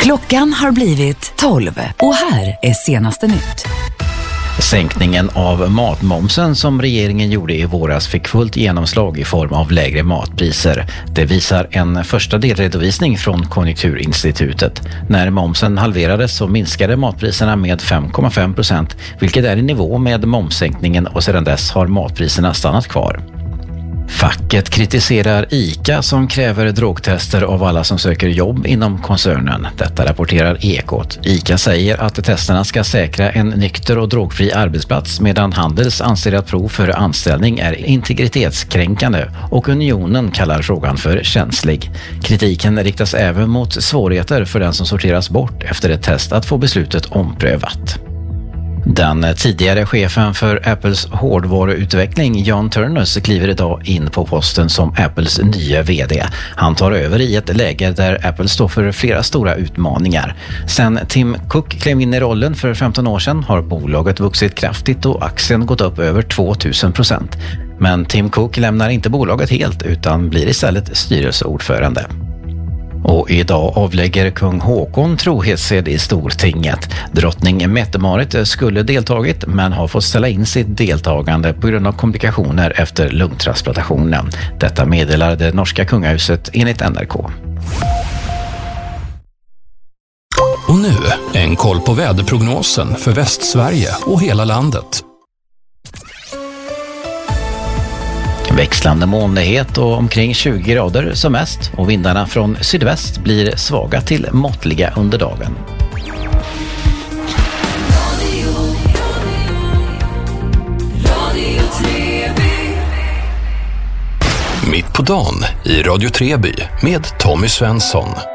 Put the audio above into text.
Klockan har blivit 12 och här är senaste nytt. Sänkningen av matmomsen som regeringen gjorde i våras fick fullt genomslag i form av lägre matpriser. Det visar en första delredovisning från Konjunkturinstitutet. När momsen halverades så minskade matpriserna med 5,5%, vilket är i nivå med momssänkningen, och sedan dess har matpriserna stannat kvar. Facket kritiserar ICA som kräver drogtester av alla som söker jobb inom koncernen. Detta rapporterar Ekot. ICA säger att testerna ska säkra en nykter och drogfri arbetsplats, medan Handels anser att prov för anställning är integritetskränkande och Unionen kallar frågan för känslig. Kritiken riktas även mot svårigheter för den som sorteras bort efter ett test att få beslutet omprövat. Den tidigare chefen för Apples hårdvaruutveckling, John Ternus, kliver idag in på posten som Apples nya vd. Han tar över i ett läge där Apple står för flera stora utmaningar. Sen Tim Cook klev in i rollen för 15 år sedan har bolaget vuxit kraftigt och aktien gått upp över 2000%. Men Tim Cook lämnar inte bolaget helt utan blir istället styrelseordförande. Och idag avlägger kung Håkon trohetsed i Stortinget. Drottning Mette-Marit skulle deltagit men har fått ställa in sitt deltagande på grund av komplikationer efter lungtransplantationen. Detta meddelar det norska kungahuset enligt NRK. Och nu en koll på väderprognosen för Västsverige och hela landet. Växlande molnighet och omkring 20 grader som mest, och vindarna från sydväst blir svaga till måttliga under dagen. Mitt på dagen i Radio Treby med Tommy Svensson.